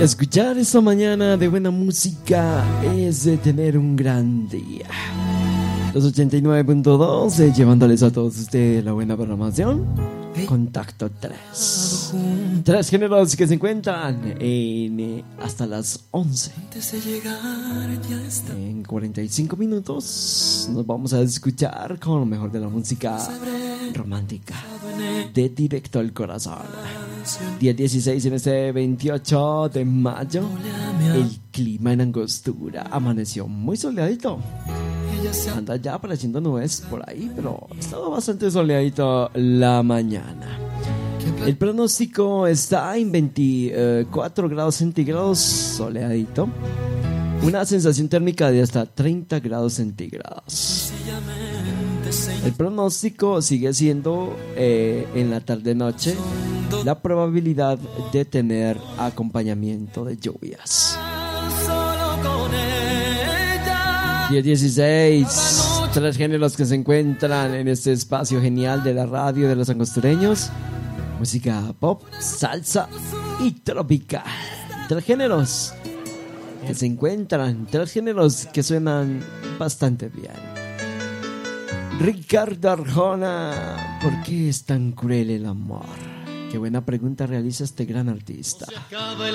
Escuchar esta mañana de buena música es de tener un gran día. Los 89.2, llevándoles a todos ustedes la buena programación. Contacto 3. 3 géneros que se encuentran en hasta las 11. En 45 minutos nos vamos a escuchar con lo mejor de la música romántica, de directo al corazón. Día 16 en este 28 de mayo. El clima en Angostura amaneció muy soleadito. Anda ya apareciendo nubes por ahí, pero estaba bastante soleadito la mañana. El pronóstico está en 24 grados centígrados, soleadito. Una sensación térmica de hasta 30 grados centígrados. El pronóstico sigue siendo en la tarde-noche la probabilidad de tener acompañamiento de lluvias. 10-16, 3 géneros que se encuentran en este espacio genial de la radio de los angostureños: música pop, salsa y tropical. 3 géneros que se encuentran, 3 géneros que suenan bastante bien. Ricardo Arjona, ¿por qué es tan cruel el amor? Qué buena pregunta realiza este gran artista.